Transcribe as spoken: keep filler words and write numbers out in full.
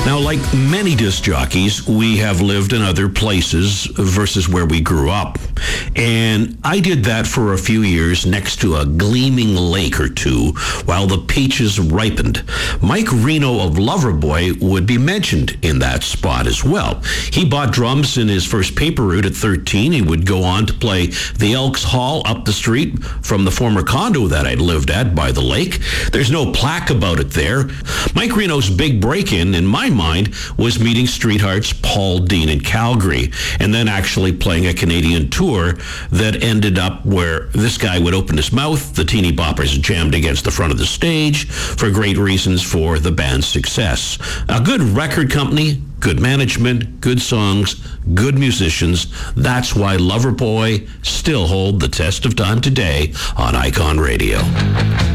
Now, like many disc jockeys, we have lived in other places versus where we grew up. And I did that for a few years next to a gleaming lake or two while the peaches ripened. Mike Reno of Loverboy would be mentioned in that spot as well. He bought drums in his first paper route at thirteen. He would go on to play the Elks Hall up the street from the former condo that I'd lived at by the lake. There's no plaque about it there. Mike Reno's big break-in, in my mind, was meeting Streetheart's Paul Dean in Calgary, and then actually playing a Canadian tour that ended up where this guy would open his mouth, the teeny boppers jammed against the front of the stage for great reasons for the band's success. A good record company, good management, good songs, good musicians. That's why Loverboy still hold the test of time today on Icon Radio.